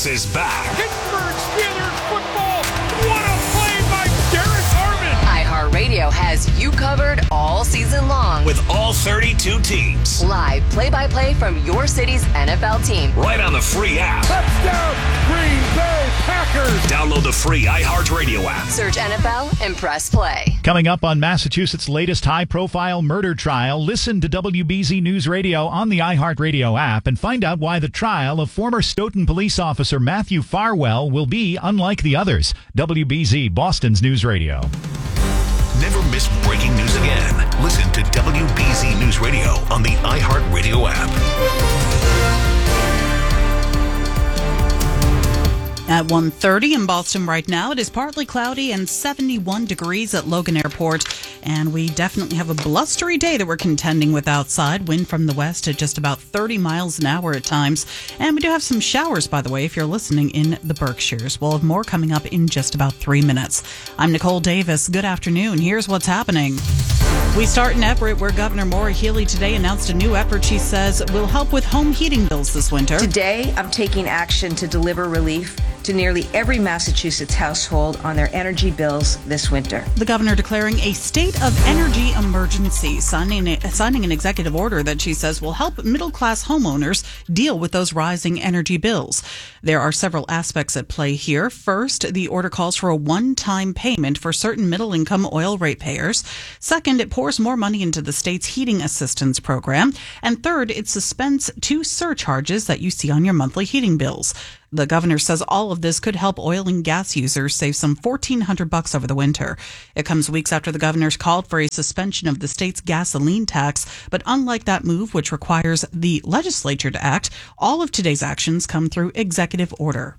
This is back. Pittsburgh Steelers football. What a play by Derek Armand. iHeartRadio has you covered all season long. With all 32 teams. Live play-by-play from your city's NFL team. Right on the free app. Touchdown, Green Bay Packers. Download the free iHeartRadio app. Search NFL and press play. Coming up on Massachusetts' latest high-profile murder trial, listen to WBZ News Radio on the iHeartRadio app and find out why the trial of former Stoughton police officer Matthew Farwell will be unlike the others. WBZ, Boston's News Radio. Never miss breaking news again. Listen to WBZ News Radio on the iHeartRadio app. At 1:30 in Boston right now, it is partly cloudy and 71 degrees at Logan Airport. And we definitely have a blustery day that we're contending with outside. Wind from the west at just about 30 miles an hour at times. And we do have some showers, by the way, if you're listening in the Berkshires. We'll have more coming up in just about 3 minutes. I'm Nicole Davis. Good afternoon. Here's what's happening. We start in Everett, where Governor Maura Healey today announced a new effort she says will help with home heating bills this winter. Today, I'm taking action to deliver relief to nearly every Massachusetts household on their energy bills this winter. The governor declaring a state of energy emergency, signing an executive order that she says will help middle-class homeowners deal with those rising energy bills. There are several aspects at play here. First, the order calls for a one-time payment for certain middle-income oil ratepayers. Second, it pours more money into the state's heating assistance program. And third, it suspends two surcharges that you see on your monthly heating bills. The governor says all of this could help oil and gas users save some $1,400 over the winter. It comes weeks after the governor's called for a suspension of the state's gasoline tax. But unlike that move, which requires the legislature to act, all of today's actions come through executive order.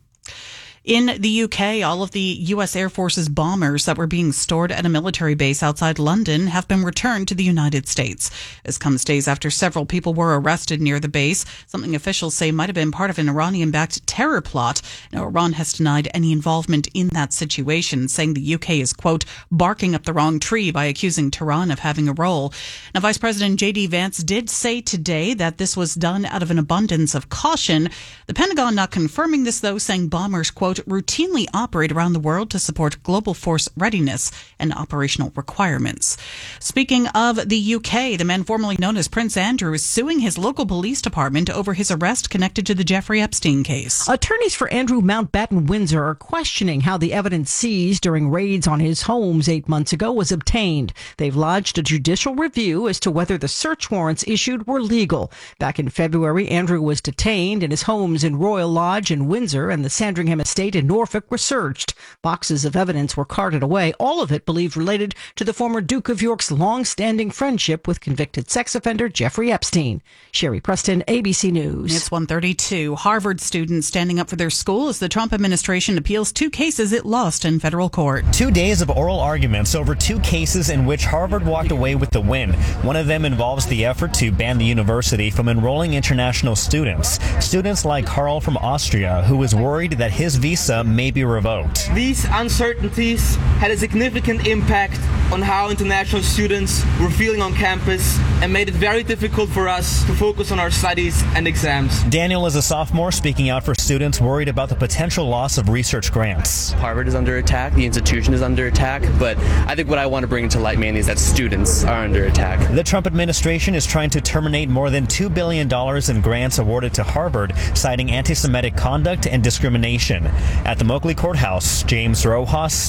In the UK, all of the U.S. Air Force's bombers that were being stored at a military base outside London have been returned to the United States. This comes days after several people were arrested near the base, something officials say might have been part of an Iranian-backed terror plot. Now, Iran has denied any involvement in that situation, saying the UK is, quote, barking up the wrong tree by accusing Tehran of having a role. Now, Vice President J.D. Vance did say today that this was done out of an abundance of caution. The Pentagon not confirming this, though, saying bombers, quote, routinely operate around the world to support global force readiness and operational requirements. Speaking of the UK, the man formerly known as Prince Andrew is suing his local police department over his arrest connected to the Jeffrey Epstein case. Attorneys for Andrew Mountbatten Windsor are questioning how the evidence seized during raids on his homes 8 months ago was obtained. They've lodged a judicial review as to whether the search warrants issued were legal. Back in February, Andrew was detained and his homes in Royal Lodge in Windsor and the Sandringham estate in Norfolk were searched. Boxes of evidence were carted away, all of it believed related to the former Duke of York's long-standing friendship with convicted sex offender Jeffrey Epstein. Sherry Preston, ABC News. It's 1:32. Harvard students standing up for their school as the Trump administration appeals two cases it lost in federal court. 2 days of oral arguments over two cases in which Harvard walked away with the win. One of them involves the effort to ban the university from enrolling international students. Students like Carl from Austria, who is worried that his visa may be revoked. These uncertainties had a significant impact on how international students were feeling on campus and made it very difficult for us to focus on our studies and exams. Daniel is a sophomore speaking out for students worried about the potential loss of research grants. Harvard is under attack, the institution is under attack, but I think what I want to bring to light mainly is that students are under attack. The Trump administration is trying to terminate more than $2 billion in grants awarded to Harvard, citing anti-Semitic conduct and discrimination. At the Moakley Courthouse, James Rojas,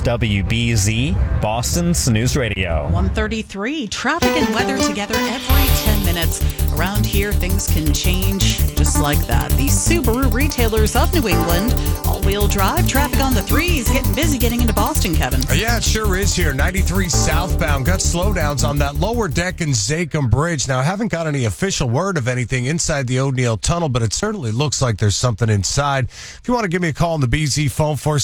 WBZ, Boston's News Radio. 1:33. Traffic and weather together every 10 minutes. Around here, things can change just like that. The Subaru retailers of New England, all-wheel drive, traffic on the threes, getting busy getting into Boston, Kevin. Yeah, it sure is here. 93 southbound. Got slowdowns on that lower deck in Zachem Bridge. Now, I haven't got any official word of anything inside the O'Neill Tunnel, but it certainly looks like there's something inside. If you want to give me a call on the BZ phone for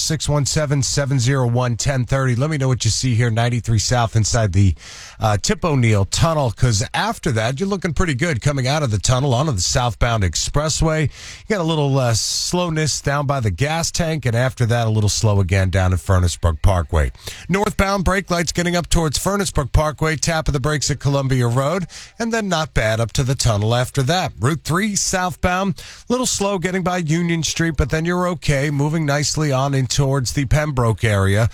617-701-1030, let me know what you see here, 93 south inside the Tip O'Neill Tunnel, because after that, you're looking pretty good coming out of the tunnel onto the southbound expressway. You got a little slowness down by the gas Tank, and after that, a little slow again down at Furnace Brook Parkway. Northbound brake lights getting up towards Furnace Brook Parkway, tap of the brakes at Columbia Road, and then not bad up to the tunnel after that. Route 3 southbound, a little slow getting by Union Street, but then you're okay, moving nicely on in towards the Pembroke area.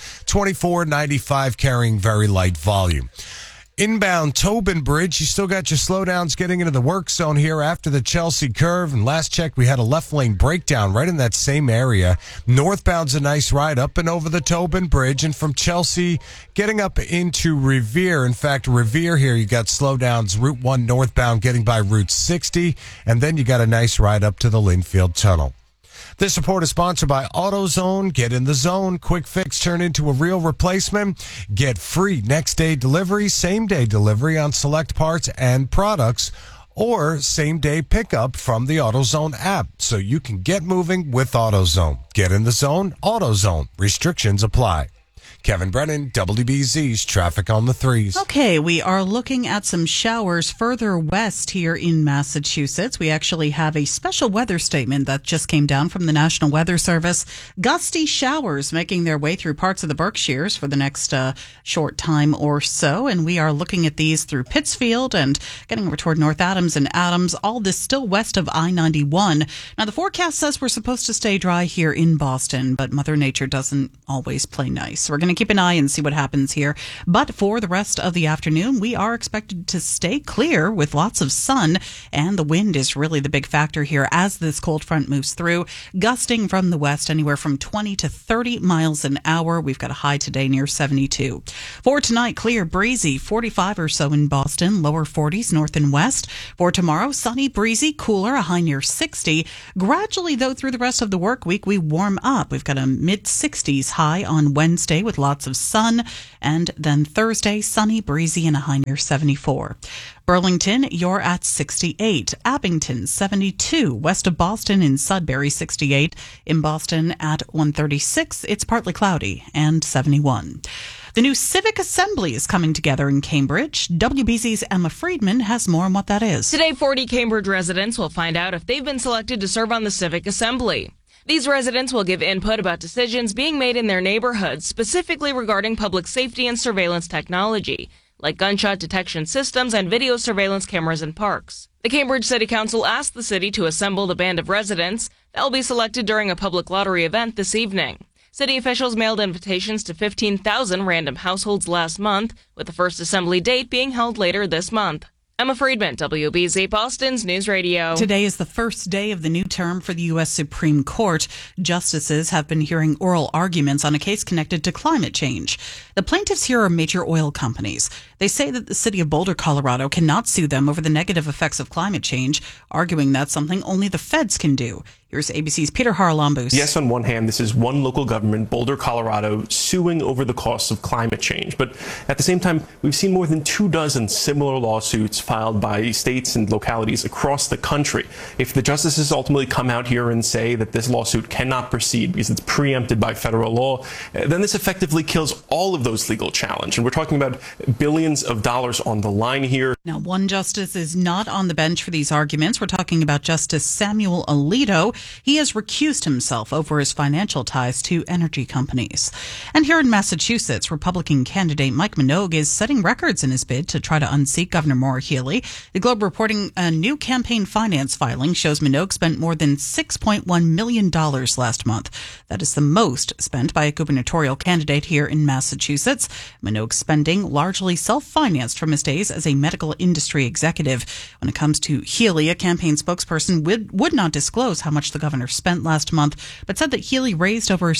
2495 carrying very light volume. Inbound Tobin Bridge, you still got your slowdowns getting into the work zone here after the Chelsea curve. And last check, we had a left lane breakdown right in that same area. Northbound's a nice ride up and over the Tobin Bridge. And from Chelsea, getting up into Revere. In fact, Revere here, you got slowdowns Route 1 northbound getting by Route 60. And then you got a nice ride up to the Linfield Tunnel. This report is sponsored by AutoZone. Get in the zone. Quick fix turn into a real replacement. Get free next day delivery, same day delivery on select parts and products, or same day pickup from the AutoZone app. So you can get moving with AutoZone. Get in the zone. AutoZone. Restrictions apply. Kevin Brennan, WBZ's Traffic on the Threes. Okay, we are looking at some showers further west here in Massachusetts. We actually have a special weather statement that just came down from the National Weather Service. Gusty showers making their way through parts of the Berkshires for the next short time or so. And we are looking at these through Pittsfield and getting over toward North Adams and Adams. All this still west of I-91. Now, the forecast says we're supposed to stay dry here in Boston, but Mother Nature doesn't always play nice. So we're going to keep an eye and see what happens here. But for the rest of the afternoon, we are expected to stay clear with lots of sun, and the wind is really the big factor here as this cold front moves through, gusting from the west anywhere from 20 to 30 miles an hour. We've got a high today near 72. For tonight, clear, breezy, 45 or so in Boston, lower 40s north and west. For tomorrow, sunny, breezy, cooler, a high near 60. Gradually, though, through the rest of the work week, we warm up. We've got a mid-60s high on Wednesday with lots of sun, and then Thursday, sunny, breezy, and a high near 74. Burlington, you're at 68. Abington, 72. West of Boston in Sudbury, 68. In Boston at 136, it's partly cloudy, and 71. The new Civic Assembly is coming together in Cambridge. WBZ's Emma Friedman has more on what that is. Today, 40 Cambridge residents will find out if they've been selected to serve on the Civic Assembly. These residents will give input about decisions being made in their neighborhoods, specifically regarding public safety and surveillance technology, like gunshot detection systems and video surveillance cameras in parks. The Cambridge City Council asked the city to assemble the band of residents that will be selected during a public lottery event this evening. City officials mailed invitations to 15,000 random households last month, with the first assembly date being held later this month. Emma Friedman, WBZ Boston's News Radio. Today is the first day of the new term for the U.S. Supreme Court. Justices have been hearing oral arguments on a case connected to climate change. The plaintiffs here are major oil companies. They say that the city of Boulder, Colorado, cannot sue them over the negative effects of climate change, arguing that's something only the feds can do. Here's ABC's Peter Haralambous. Yes, on one hand, this is one local government, Boulder, Colorado, suing over the costs of climate change. But at the same time, we've seen more than 24 similar lawsuits filed by states and localities across the country. If the justices ultimately come out here and say that this lawsuit cannot proceed because it's preempted by federal law, then this effectively kills all of those legal challenges. And we're talking about billions of dollars on the line here. Now, one justice is not on the bench for these arguments. We're talking about Justice Samuel Alito. He has recused himself over his financial ties to energy companies. And here in Massachusetts, Republican candidate Mike Minogue is setting records in his bid to try to unseat Governor Maura Healey. The Globe reporting a new campaign finance filing shows Minogue spent more than $6.1 million last month. That is the most spent by a gubernatorial candidate here in Massachusetts. Minogue's spending largely self-financed from his days as a medical industry executive. When it comes to Healey, a campaign spokesperson would not disclose how much the governor spent last month, but said that Healey raised over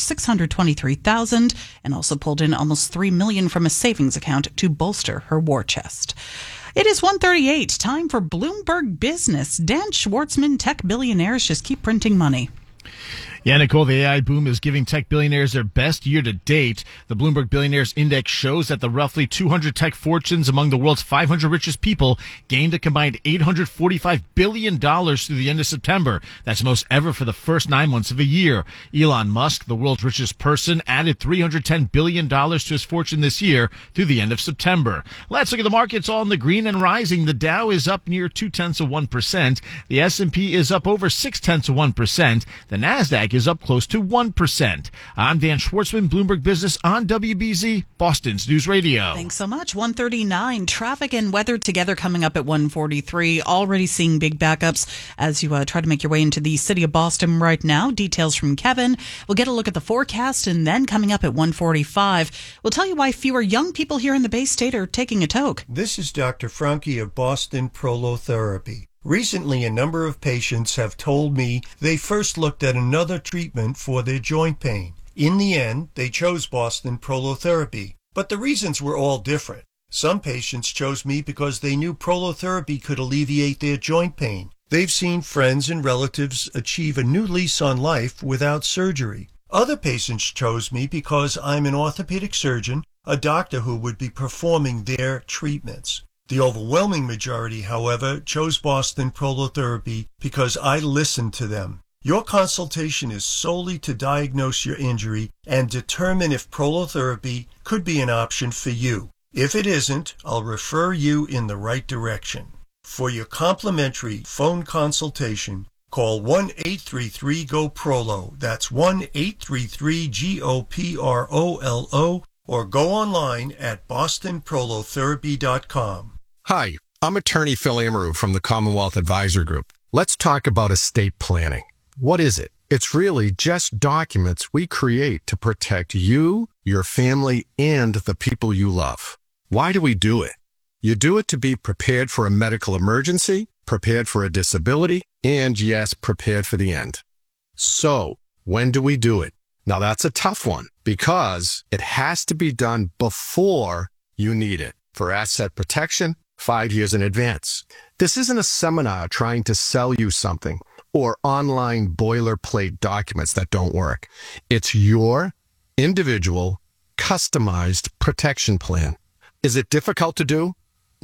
$623,000 and also pulled in almost $3 million from a savings account to bolster her war chest. It is 1:38. Time for Bloomberg Business. Dan Schwartzman, tech billionaires just keep printing money. Yeah, Nicole, the AI boom is giving tech billionaires their best year to date. The Bloomberg Billionaires Index shows that the roughly 200 tech fortunes among the world's 500 richest people gained a combined $845 billion through the end of September. That's most ever for the first 9 months of a year. Elon Musk, the world's richest person, added $310 billion to his fortune this year through the end of September. Let's look at the markets, all in the green and rising. The Dow is up near 0.2%. The S&P is up over 0.6%. The Nasdaq Ag is up close to 1%. I'm Dan Schwartzman, Bloomberg Business on WBZ, Boston's News Radio. Thanks so much. 139. Traffic and weather together coming up at 143. Already seeing big backups as you try to make your way into the city of Boston right now. Details from Kevin. We'll get a look at the forecast, and then coming up at 145, we'll tell you why fewer young people here in the Bay State are taking a toke. This is Dr. Franke of Boston Prolotherapy. Recently, a number of patients have told me they first looked at another treatment for their joint pain. In the end, they chose Boston Prolotherapy, but the reasons were all different. Some patients chose me because they knew prolotherapy could alleviate their joint pain. They've seen friends and relatives achieve a new lease on life without surgery. Other patients chose me because I'm an orthopedic surgeon, a doctor who would be performing their treatments. The overwhelming majority, however, chose Boston Prolotherapy because I listened to them. Your consultation is solely to diagnose your injury and determine if prolotherapy could be an option for you. If it isn't, I'll refer you in the right direction. For your complimentary phone consultation, call 1-833-GO-PROLO. That's 1-833-GOPROLO, or go online at bostonprolotherapy.com. Hi, I'm attorney Phil Amaru from the Commonwealth Advisor Group. Let's talk about estate planning. What is it? It's really just documents we create to protect you, your family, and the people you love. Why do we do it? You do it to be prepared for a medical emergency, prepared for a disability, and yes, prepared for the end. So, when do we do it? Now that's a tough one because it has to be done before you need it. For asset protection, 5 years in advance. This isn't a seminar trying to sell you something or online boilerplate documents that don't work. It's your individual, customized protection plan. Is it difficult to do?